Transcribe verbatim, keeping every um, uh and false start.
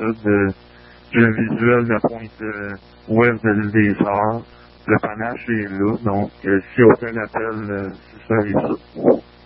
ça, de jeux visuels de pointe euh, ouest de l'île des Sœurs. Le panache est là, donc euh, s'il y a aucun appel, euh, c'est ça et ça.